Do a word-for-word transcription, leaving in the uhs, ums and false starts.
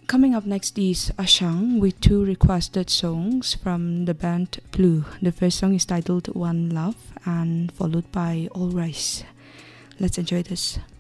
Coming up next is Ashang with two requested songs from the band Blue. The first song is titled One Love and followed by All Rise. Let's enjoy this.